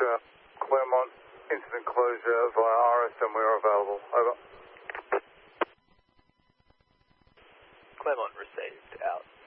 Claremont, incident closure via RSM, we are available. Over. Claremont received, out.